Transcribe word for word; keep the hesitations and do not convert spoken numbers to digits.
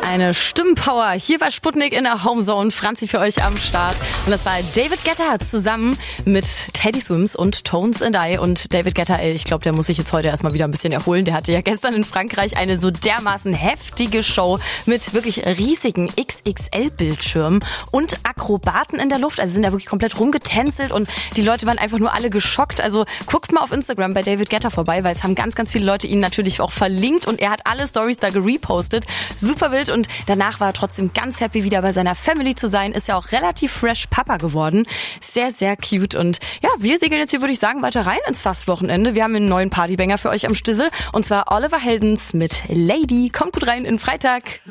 Eine Stimmpower hier bei Sputnik in der Homezone. Franzi für euch am Start. Und das war David Guetta zusammen mit Teddy Swims und Tones and I. Und David Guetta, ey, ich glaube, der muss sich jetzt heute erstmal wieder ein bisschen erholen. Der hatte ja gestern in Frankreich eine so dermaßen heftige Show mit wirklich riesigen X X L-Bildschirmen und Akrobaten in der Luft. Also sind da wirklich komplett rumgetänzelt und die Leute waren einfach nur alle geschockt. Also guckt mal auf Instagram bei David Guetta vorbei, weil es haben ganz, ganz viele Leute ihn natürlich auch verlinkt und er hat alle Stories da gerepostet. Super wild und danach war er trotzdem ganz happy, wieder bei seiner Family zu sein. Ist ja auch relativ fresh Papa geworden. Sehr, sehr cute und ja, wir segeln jetzt hier, würde ich sagen, weiter rein ins Fastwochenende. Wir haben einen neuen Partybanger für euch am Stissel und zwar Oliver Heldens mit Lady. Kommt gut rein in Freitag.